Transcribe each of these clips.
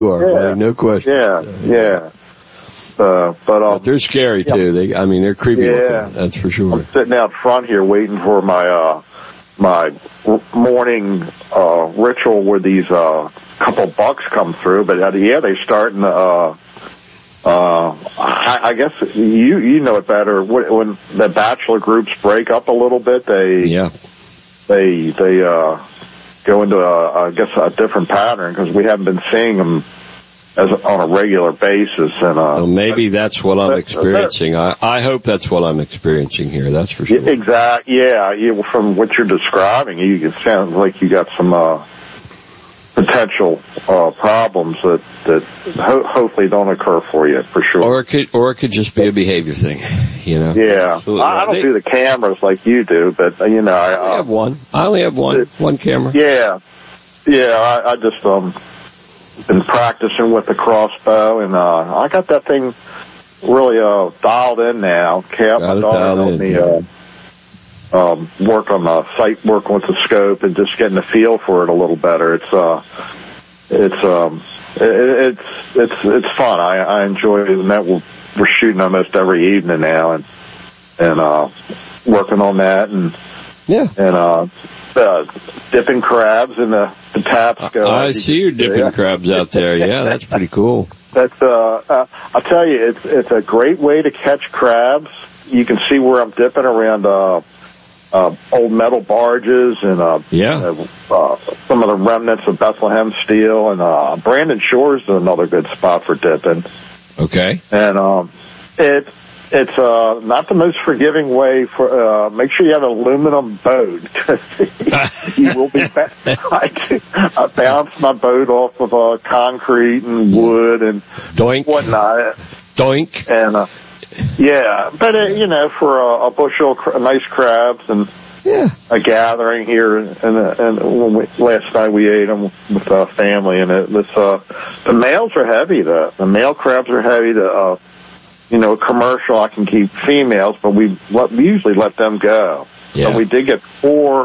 are, buddy, no question. Yeah. But they're scary too. They're creepy looking. That's for sure. I'm sitting out front here waiting for my morning ritual where these couple bucks come through. But they're starting. I guess you know it better. When the bachelor groups break up a little bit, they go into a different pattern because we haven't been seeing them on a regular basis. And well, maybe that's what I'm experiencing. I hope that's what I'm experiencing here. That's for sure. Exactly. Yeah. From what you're describing, it sounds like you got some potential problems that hopefully don't occur for you, for sure. Or it could just be a behavior thing, Yeah. Absolutely. I don't do the cameras like you do, but I have one. I only have one camera. Yeah. I just been practicing with the crossbow, and I got that thing really dialed in now. Kat, my daughter, helped me work on the sight, working with the scope, and just getting the feel for it a little better. It's fun. I enjoy it, and that we're shooting almost every evening now, and working on that, and dipping crabs in the Patapsco. I see you dipping crabs out there. Yeah, that's pretty cool. That's I'll tell you, it's a great way to catch crabs. You can see where I'm dipping around old metal barges and some of the remnants of Bethlehem steel, and Brandon Shores is another good spot for dipping. Okay. And it's not the most forgiving way for make sure you have an aluminum boat. You will be I bounced my boat off of concrete and wood and whatnot. Doink. And but for a bushel of nice crabs and a gathering here, and last night we ate them with the family, and the males are heavy. The male crabs are heavy. Commercial, I can keep females, but we usually let them go. Yeah. So we did get 4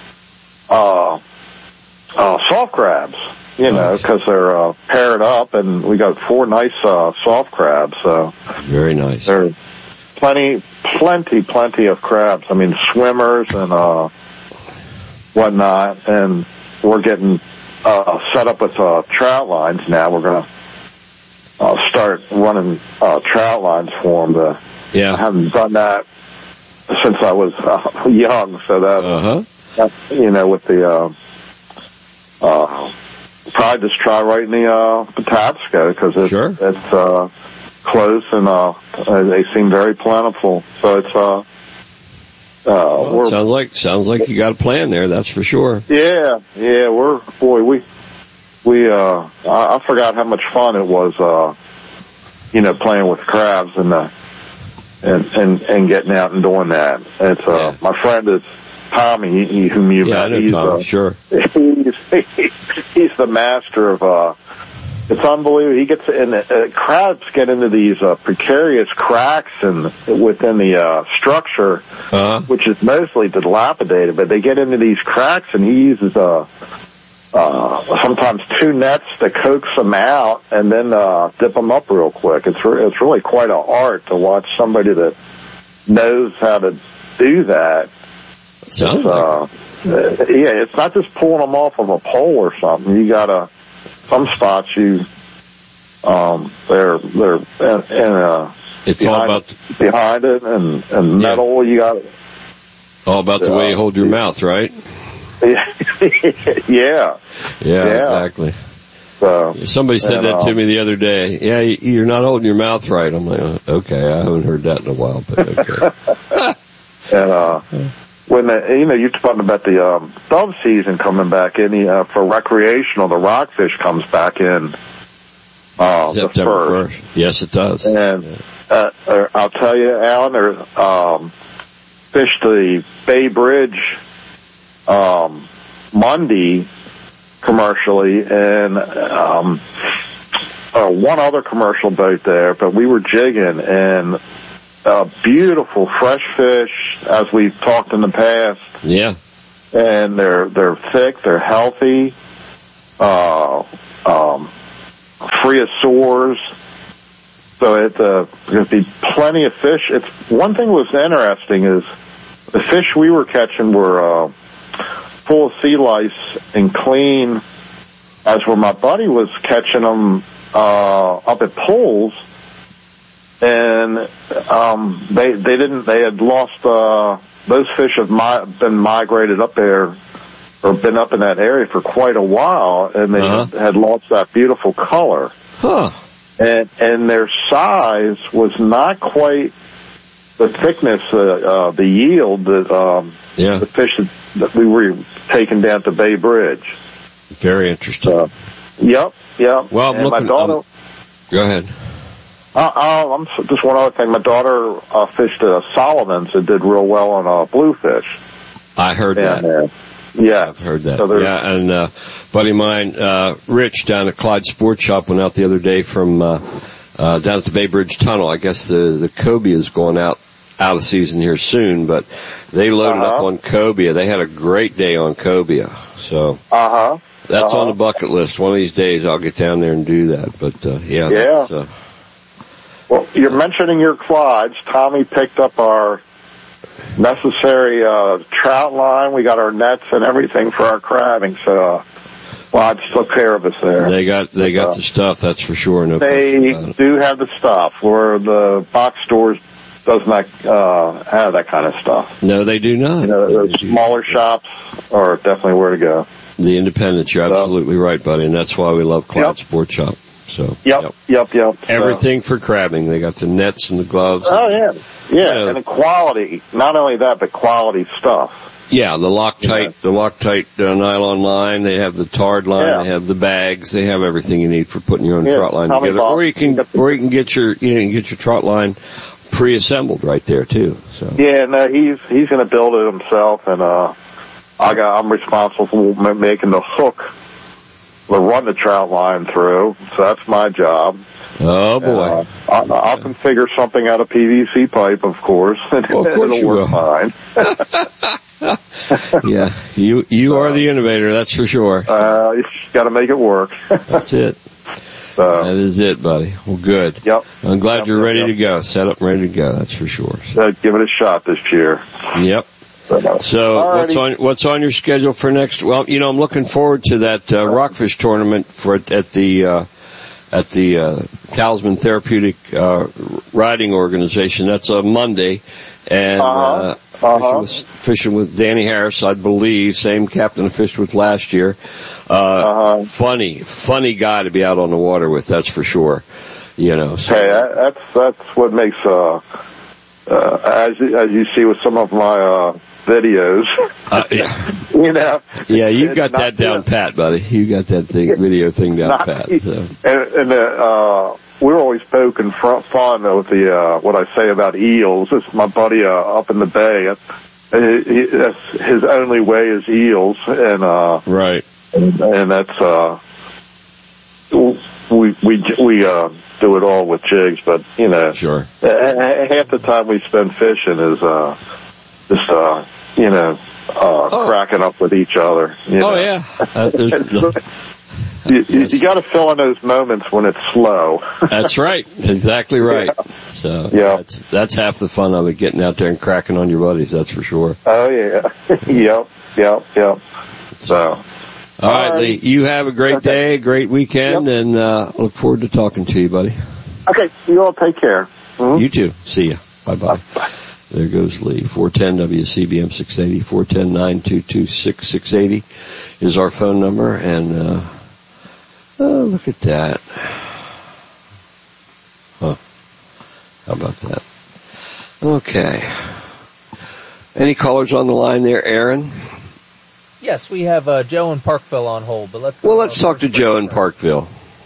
soft crabs, because they're paired up, and we got 4 nice soft crabs. So very nice. There's plenty of crabs. I mean, swimmers and whatnot, and we're getting set up with trout lines now. We're going to start running trout lines for them. I haven't done that since I was young, so that with the probably just try right in the Patapsco, because it's close and they seem very plentiful. So it's sounds like you got a plan there. That's for sure. Yeah. I forgot how much fun it was, playing with crabs and getting out and doing that. It's my friend is Tommy, whom you met. I know Tommy, sure. He's the master of. It's unbelievable. He gets in. Crabs get into these precarious cracks within the structure, which is mostly dilapidated. But they get into these cracks, and he uses sometimes 2 nets to coax them out, and then dip them up real quick. It's really quite an art to watch somebody that knows how to do that. Sounds like it's not just pulling them off of a pole or something. You gotta, some spots they're it's all about behind it and metal. You got all about the way you hold your mouth, right? Yeah, exactly. So somebody said that to me the other day. Yeah, you're not holding your mouth right. I'm like, okay, I haven't heard that in a while, but okay. And when you're talking about the dove season coming back in, for recreational, the rockfish comes back in September 1st. Yes, it does. And I'll tell you, Alan, there's fished the Bay Bridge Monday commercially, and one other commercial boat there, but we were jigging, and beautiful fresh fish, as we've talked in the past. Yeah. And they're thick, they're healthy, Friosaurs. So there'd be plenty of fish. One thing was interesting is the fish we were catching were full of sea lice and clean, as where my buddy was catching them up at pools, and they had lost. Those fish have been migrated up there, or been up in that area for quite a while, and they had lost that beautiful color. Huh. And their size was not quite the thickness, the yield that the fish that we were taking down to Bay Bridge. Very interesting. Yep. Well, my daughter. Go ahead. I'm just one other thing. My daughter fished Solomon's and did real well on bluefish. I heard that. Yeah, I've heard that. And buddy of mine, Rich, down at Clyde Sports Shop, went out the other day from down at the Bay Bridge Tunnel. I guess the cobia is going out of season here soon, but they loaded up on cobia. They had a great day on cobia. So that's on the bucket list. One of these days I'll get down there and do that. But well, you're mentioning your Clydes. Tommy picked up our necessary trout line. We got our nets and everything for our crabbing. So Clydes took care of us there. They got the stuff, that's for sure. No, they do have the stuff, where the box stores does not have that kind of stuff. No, they do not. Those smaller shops are definitely where to go. The independents, you're absolutely right, buddy, and that's why we love Clyde Sports Shop. So Yep. Everything for crabbing. They got the nets and the gloves. Oh yeah, and the quality. Not only that, but quality stuff. Yeah, the Loctite nylon line. They have the tarred line. They have the bags. They have everything you need for putting your own trot line together. Or you can get your trot line pre-assembled right there too. So he's going to build it himself, and I'm responsible for making the hook to run the trout line through. So that's my job. Oh boy! I'll configure something out of PVC pipe, of course. Well, of course it'll work fine. Yeah, you are the innovator, that's for sure. You got to make it work. That's it. That is it, buddy. Well, good. Yep. I'm glad you're ready to go. Set up and ready to go. That's for sure. So give it a shot this year. Yep. So what's on your schedule for next? Well, I'm looking forward to that rockfish tournament at the Talisman Therapeutic Riding Organization. That's a Monday, and fishing with Danny Harris, I believe, same captain I fished with last year. Funny guy to be out on the water with, that's for sure. So. Hey, that's what makes as you see with some of my videos. Yeah, you got that down pat, buddy. You got that video thing down pat. So. And we're always poking fun with the what I say about eels. It's my buddy up in the bay. That's his only way is eels, and right. And that's we do it all with jigs, but sure. Half the time we spend fishing is just cracking up with each other. Oh yeah. You got to fill in those moments when it's slow. That's right. Exactly right. Yeah. So that's half the fun of it, getting out there and cracking on your buddies. That's for sure. Oh yeah. Yep. So. All right, Lee. You have a great day, great weekend, and look forward to talking to you, buddy. Okay. You all take care. Mm-hmm. You too. See ya. Bye-bye. Bye. There goes Lee. 410 WCBM 680, 410-922-6680 is our phone number, and look at that. How about that? Okay. Any callers on the line there, Aaron? Yes, we have Joe in Parkville on hold, but let's talk to Joe in Parkville.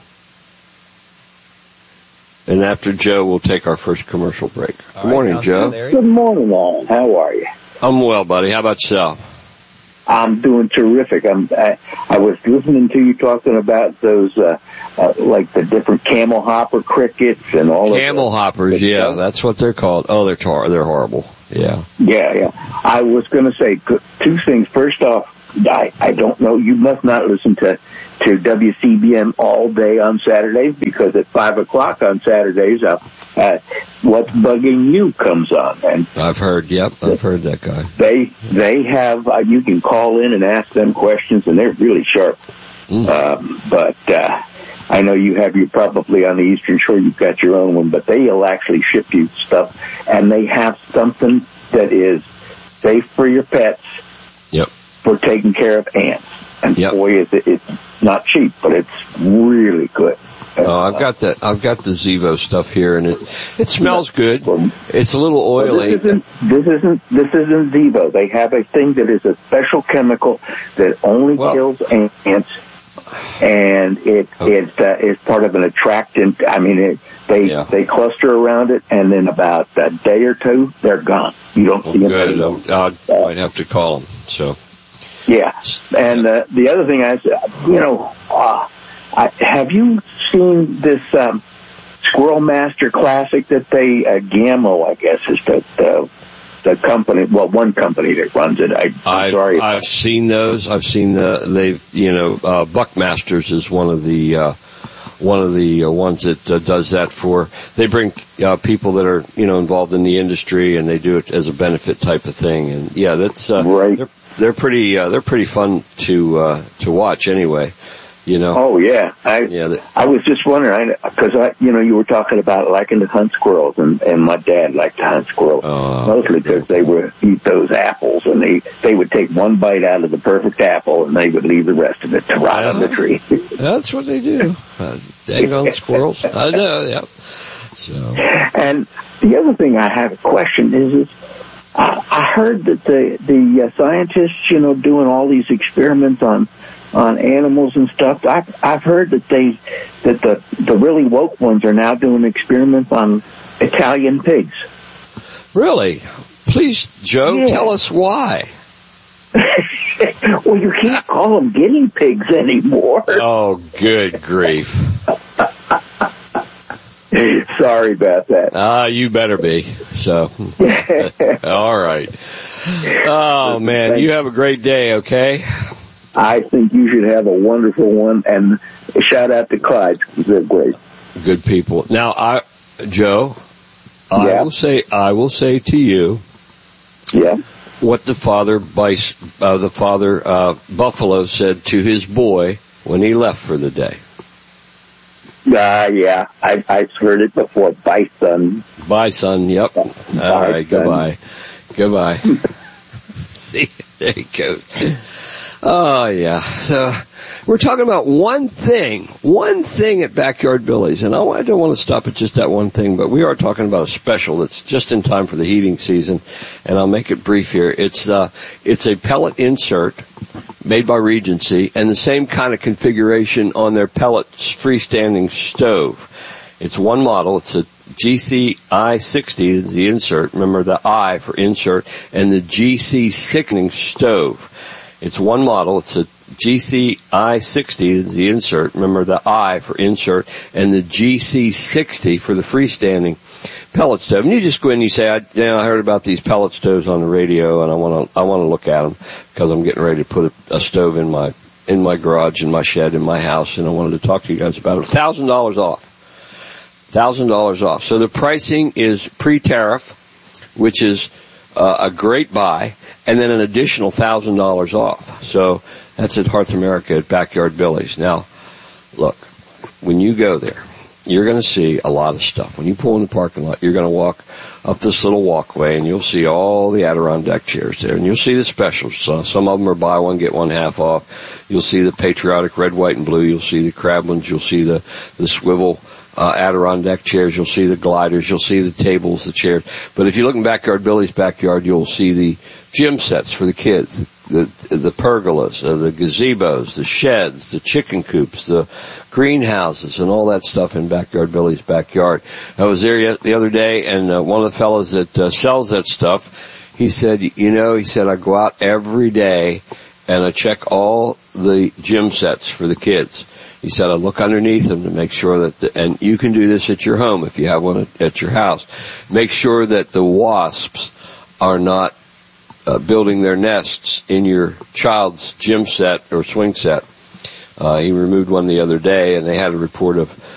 And after Joe, we'll take our first commercial break. Good morning, Joe. Good morning, all. How are you? I'm well, buddy. How about yourself? I'm doing terrific. I was listening to you talking about those, like the different camel hopper crickets and all camel hoppers, yeah, that's what they're called. Oh, they're horrible. Yeah. I was going to say two things. First off, I don't know. You must not listen to to WCBM all day on Saturdays, because at 5 o'clock on Saturdays, What's Bugging You comes on. And I've heard that guy. They have, you can call in and ask them questions, and they're really sharp. But I know you have probably on the Eastern Shore, you've got your own one, but they'll actually ship you stuff, and they have something that is safe for your pets. Yep. For taking care of ants. And boy, it's not cheap, but it's really good. I've got the Zevo stuff here, and it smells good. It's a little oily. This isn't Zevo. They have a thing that is a special chemical that only kills ants, and it is part of an attractant. I mean, they cluster around it, and then about a day or two, they're gone. You don't see them anymore. I might have to call them. So. Yeah, and the other thing have you seen this Squirrel Master Classic that they Gammo, I guess, is the company? Well, one company that runs it. I've seen those. I've seen Buckmasters is one of the ones that does that for. They bring people that are involved in the industry, and they do it as a benefit type of thing. And that's right. They're pretty fun to watch anyway, Oh yeah. I was just wondering, because you were talking about liking to hunt squirrels, and my dad liked to hunt squirrels, mostly because they would eat those apples, and they would take one bite out of the perfect apple, and they would leave the rest of it to rot on the tree. That's what they do. Daggone squirrels. I know. Yeah. So. And the other thing I have a question is I heard that the scientists, doing all these experiments on animals and stuff. I've heard that the really woke ones are now doing experiments on Italian pigs. Really? Please, Joe, tell us why. Well, you can't call them guinea pigs anymore. Oh, good grief. Sorry about that. You better be. So, all right. Oh, man, you have a great day, okay? I think you should have a wonderful one, and a shout out to Clyde. They're great. Good people. Now, Joe, I will say to you, what the father Buffalo said to his boy when he left for the day. I've heard it before. Bye, son. Bye, son. Yep. All right. Goodbye. Goodbye. See, there he goes. Oh yeah. So we're talking about one thing at Backyard Billy's, and I don't want to stop at just that one thing, but we are talking about a special that's just in time for the heating season, and I'll make it brief here. It's a pellet insert made by Regency, and the same kind of configuration on their pellets freestanding stove. It's one model. It's a GC-I-60, the insert. Remember the I for insert, and the GC-60 stove. It's one model. It's a GC-I-60, the insert. Remember the I for insert, and the GC-60 for the freestanding pellet stove. And you just go in and you say, I heard about these pellet stoves on the radio, and I want to look at them because I'm getting ready to put a stove in my garage, in my shed, in my house, and I wanted to talk to you guys about it. $1,000 off. $1,000 off. So the pricing is pre-tariff, which is a great buy, and then an additional $1,000 off. So that's at Hearth America at Backyard Billy's. Now, look, when you go there, you're going to see a lot of stuff. When you pull in the parking lot, you're going to walk up this little walkway, and you'll see all the Adirondack chairs there, and you'll see the specials. Some of them are buy one, get one half off. You'll see the patriotic red, white, and blue. You'll see the crab ones. You'll see the swivel Adirondack chairs. You'll see the gliders. You'll see the tables, the chairs. But if you look in Backyard Billy's backyard, you'll see the gym sets for the kids, the pergolas, the gazebos, the sheds, the chicken coops, the greenhouses, and all that stuff in Backyard Billy's backyard. I was there the other day, and one of the fellows that sells that stuff, he said, I go out every day and I check all the gym sets for the kids. He said, I look underneath them to make sure that, and you can do this at your home if you have one at your house. Make sure that the wasps are not building their nests in your child's gym set or swing set. He removed one the other day, and they had a report of